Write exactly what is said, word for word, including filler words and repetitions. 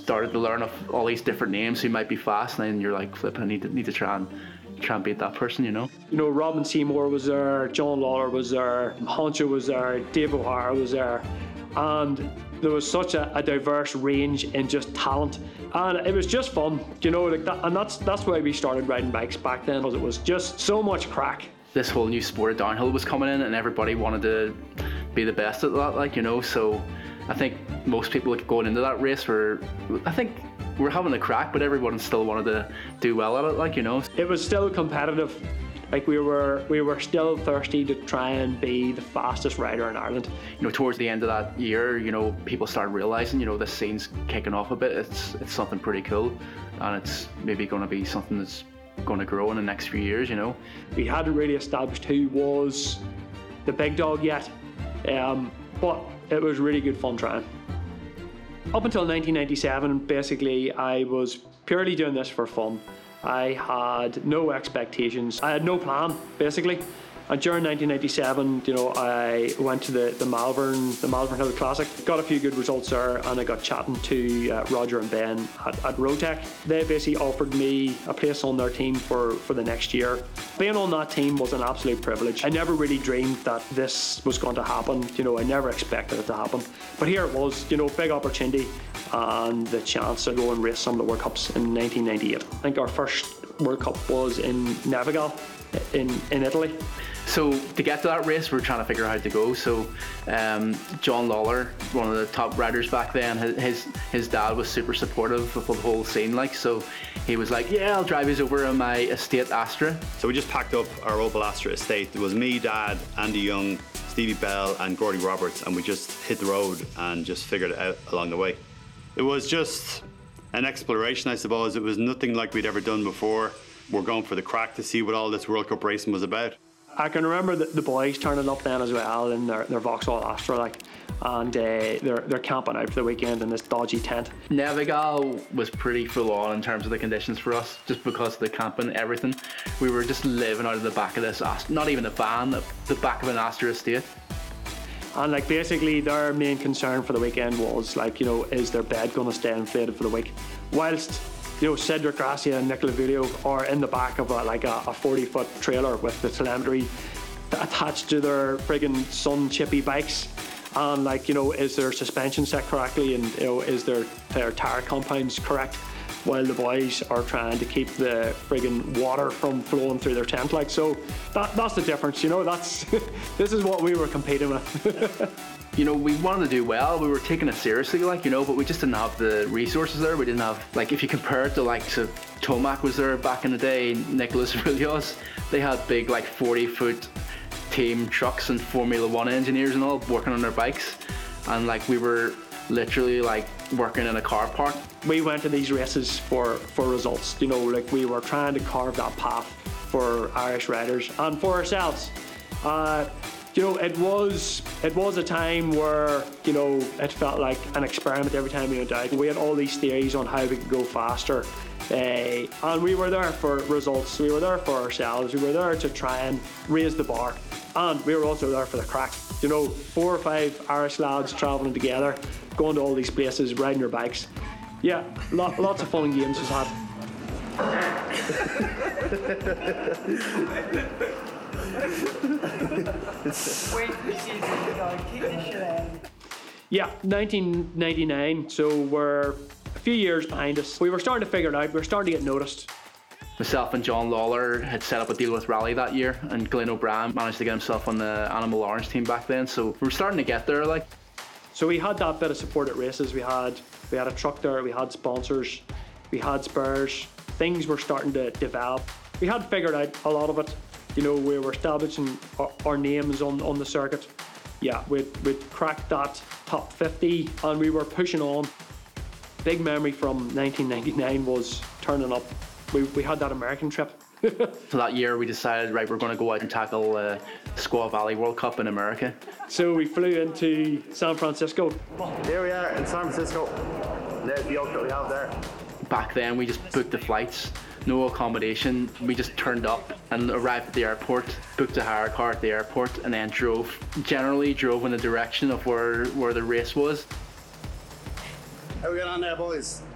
started to learn of all these different names who might be fast, and then you're like, flipping, I need to, need to try and try and beat that person, you know. You know, Robin Seymour was there, John Lawler was there, Honcho was there, Dave O'Hara was there, and there was such a, a diverse range in just talent, and it was just fun, you know, like that, and that's that's why we started riding bikes back then, because it was just so much crack. This whole new sport of downhill was coming in, and everybody wanted to be the best at that, like, you know. So I think most people going into that race were, I think, we're having a crack, but everyone still wanted to do well at it, like, you know. It was still competitive. Like we were, we were still thirsty to try and be the fastest rider in Ireland. You know, towards the end of that year, you know, people started realising, you know, this scene's kicking off a bit. It's it's something pretty cool, and it's maybe going to be something that's going to grow in the next few years, you know. We hadn't really established who was the big dog yet, um, but it was really good fun trying. Up until nineteen ninety-seven, basically, I was purely doing this for fun. I had no expectations. I had no plan, basically. And during nineteen ninety-seven, you know, I went to the, the Malvern, the Malvern Hill Classic, got a few good results there, and I got chatting to uh, Roger and Ben at, at Rotec. They basically offered me a place on their team for, for the next year. Being on that team was an absolute privilege. I never really dreamed that this was going to happen. You know, I never expected it to happen. But here it was, you know, big opportunity and the chance to go and race some of the World Cups in nineteen ninety-eight. I think our first World Cup was in Navigal in, in Italy. So to get to that race, we we're trying to figure out how to go. So um, John Lawler, one of the top riders back then, his his dad was super supportive of the whole scene. Like, so he was like, "Yeah, I'll drive you over on my estate Astra." So we just packed up our Opel Astra estate. It was me, Dad, Andy Young, Stevie Bell, and Gordy Roberts, and we just hit the road and just figured it out along the way. It was just an exploration, I suppose. It was nothing like we'd ever done before. We're going for the crack to see what all this World Cup racing was about. I can remember the, the boys turning up then as well in their, their Vauxhall Astra, like, and uh, they're they're camping out for the weekend in this dodgy tent. Navigal was pretty full on in terms of the conditions for us, just because of the camping, everything. We were just living out of the back of this Astra, not even a van, the back of an Astra estate. And like basically their main concern for the weekend was like, you know, is their bed going to stay inflated for the week? Whilst, you know, Cedric Gracia and Nicola Vilio are in the back of a, like a, a forty foot trailer with the telemetry attached to their friggin' sun chippy bikes. And like, you know, is their suspension set correctly, and, you know, is their, their tire compounds correct? While the boys are trying to keep the friggin' water from flowing through their tent. Like, so that, that's the difference, you know, that's, this is what we were competing with. You know, we wanted to do well, we were taking it seriously, like, you know, but we just didn't have the resources there. We didn't have, like, if you compare it to, like, to Tomac was there back in the day, Nicolas Villios, they had big, like, forty foot team trucks and Formula One engineers and all working on their bikes. And, like, we were literally, like, working in a car park. We went to these races for, for results, you know, like we were trying to carve that path for Irish riders and for ourselves. Uh, you know, it was it was a time where, you know, it felt like an experiment every time we went out. We had all these theories on how we could go faster, uh, and we were there for results. We were there for ourselves. We were there to try and raise the bar, and we were also there for the crack. You know, four or five Irish lads travelling together, going to all these places, riding their bikes. Yeah, lot, lots of fun and games was had. Yeah, nineteen ninety-nine, so we're a few years behind us. We were starting to figure it out, we were starting to get noticed. Myself and John Lawler had set up a deal with Rally that year, and Glenn O'Brien managed to get himself on the Animal Orange team back then, so we were starting to get there, like. So we had that bit of support at races. We had we had a truck there, we had sponsors, we had spares. Things were starting to develop. We had figured out a lot of it. You know, we were establishing our, our names on, on the circuit. Yeah, we'd, we'd cracked that top fifty and we were pushing on. Big memory from nineteen ninety-nine was turning up. We, we had that American trip. So that year we decided, right, we're going to go out and tackle uh, Squaw Valley World Cup in America. So we flew into San Francisco. Here we are in San Francisco. There's the yoke that we have there. Back then we just booked the flights, no accommodation. We just turned up and arrived at the airport, booked a hire car at the airport, and then drove, generally drove in the direction of where, where the race was. How we get on there, boys?